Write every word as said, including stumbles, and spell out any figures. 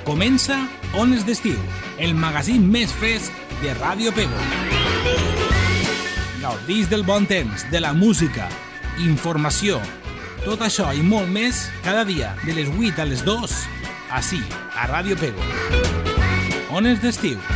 Comença Ones d'Estiu, el magazín més fresc de Ràdio Pego. Gaudís del bon temps, de la música, informació, tot això i molt més cada dia de les vuit a les dues, ací, a Ràdio Pego. Ones d'Estiu.